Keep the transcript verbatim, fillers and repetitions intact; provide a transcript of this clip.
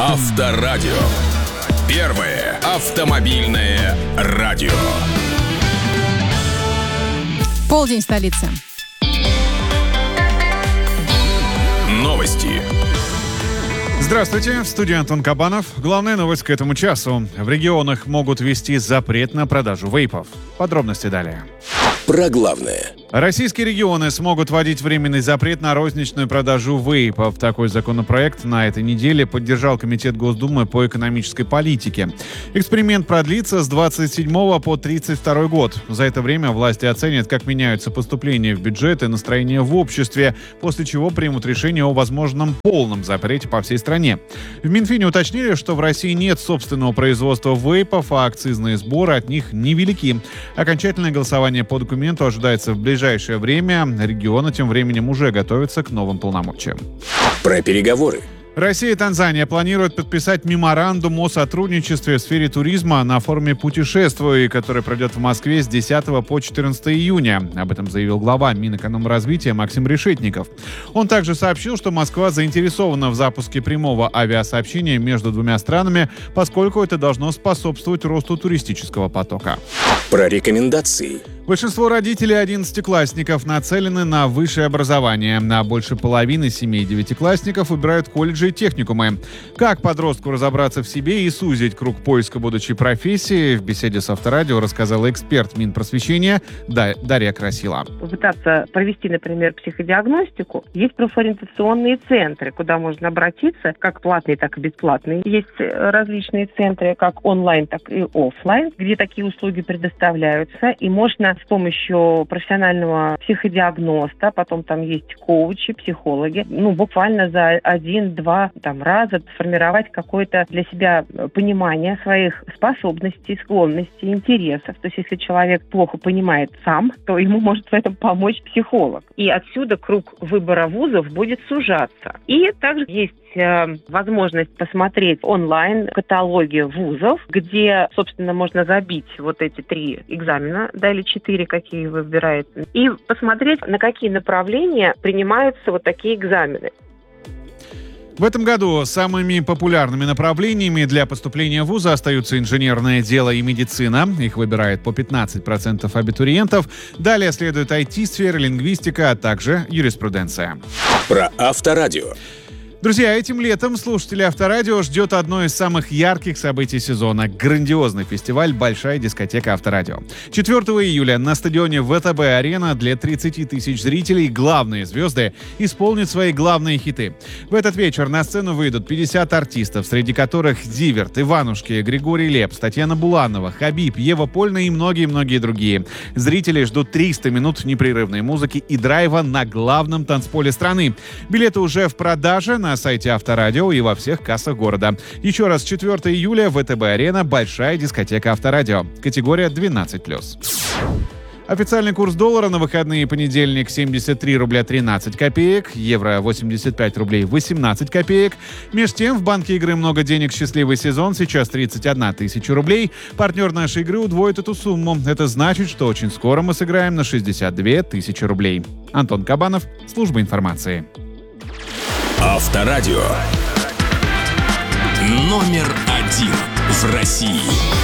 Авторадио. Первое автомобильное радио. Полдень, столица. Новости. Здравствуйте, в студии Антон Кабанов. Главная новость к этому часу. В регионах могут ввести запрет на продажу вейпов. Подробности далее. Про главное. Российские регионы смогут вводить временный запрет на розничную продажу вейпов. Такой законопроект на этой неделе поддержал Комитет Госдумы по экономической политике. Эксперимент продлится с двадцать седьмого по тридцать второй год. За это время власти оценят, как меняются поступления в бюджет и настроения в обществе, после чего примут решение о возможном полном запрете по всей стране. В Минфине уточнили, что в России нет собственного производства вейпов, а акцизные сборы от них невелики. Окончательное голосование по документу ожидается в ближайшее В ближайшее время. Регионы тем временем уже готовятся к новым полномочиям. Про переговоры. Россия и Танзания планируют подписать меморандум о сотрудничестве в сфере туризма на форуме «Путешествуй», который пройдет в Москве с десятого по четырнадцатое июня. Об этом заявил глава Минэкономразвития Максим Решетников. Он также сообщил, что Москва заинтересована в запуске прямого авиасообщения между двумя странами, поскольку это должно способствовать росту туристического потока. Про рекомендации. Большинство родителей одиннадцатиклассников нацелены на высшее образование. На больше половины семей девятиклассников выбирают колледжи и техникумы. Как подростку разобраться в себе и сузить круг поиска будущей профессии, в беседе с Авторадио рассказала эксперт Минпросвещения Дарья Красила. Пытаться провести, например, психодиагностику, есть профориентационные центры, куда можно обратиться, как платные, так и бесплатные. Есть различные центры, как онлайн, так и офлайн, где такие услуги предоставляются, и можно с помощью профессионального психодиагноста, потом там есть коучи, психологи, ну, буквально за один-два там, раза сформировать какое-то для себя понимание своих способностей, склонностей, интересов. То есть, если человек плохо понимает сам, то ему может в этом помочь психолог. И отсюда круг выбора вузов будет сужаться. И также есть возможность посмотреть онлайн каталоги вузов, где, собственно, можно забить вот эти три экзамена, да, или четыре, какие выбирает, и посмотреть, на какие направления принимаются вот такие экзамены. В этом году самыми популярными направлениями для поступления в вузы остаются инженерное дело и медицина. Их выбирает по пятнадцать процентов абитуриентов. Далее следует ай ти-сфера, лингвистика, а также юриспруденция. Про Авторадио. Друзья, этим летом слушатели Авторадио ждет одно из самых ярких событий сезона – грандиозный фестиваль «Большая дискотека Авторадио». четвёртого июля на стадионе вэ тэ бэ-арена для тридцати тысяч зрителей главные звезды исполнят свои главные хиты. В этот вечер на сцену выйдут пятьдесят артистов, среди которых Зиверт, Иванушки, Григорий Лепс, Татьяна Буланова, Хабиб, Ева Польна и многие-многие другие. Зрители ждут триста минут непрерывной музыки и драйва на главном танцполе страны. Билеты уже в продаже на на сайте Авторадио и во всех кассах города. Еще раз, четвёртого июля, вэ тэ бэ-арена, большая дискотека Авторадио. Категория двенадцать плюс. Официальный курс доллара на выходные: понедельник семьдесят три рубля тринадцать копеек, евро восемьдесят пять рублей восемнадцать копеек. Меж тем, в банке игры «Много денег. Счастливый сезон» сейчас тридцать одна тысяча рублей. Партнер нашей игры удвоит эту сумму. Это значит, что очень скоро мы сыграем на шестьдесят две тысячи рублей. Антон Кабанов, служба информации. Авторадио. Номер один в России.